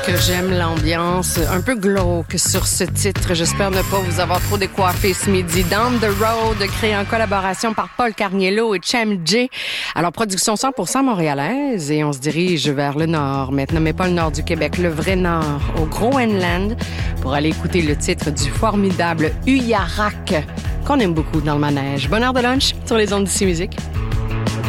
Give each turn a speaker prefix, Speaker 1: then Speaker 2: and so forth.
Speaker 1: que j'aime l'ambiance un peu glauque sur ce titre. J'espère ne pas vous avoir trop décoiffé ce midi. Down the Road, créé en collaboration par Paul Carniello et Cham J. Alors, production 100% montréalaise et on se dirige vers le nord maintenant, mais pas le nord du Québec, le vrai nord, au Groenland, pour aller écouter le titre du formidable Uyarak, qu'on aime beaucoup dans le manège. Bonne heure de lunch sur les ondes d'ici musique.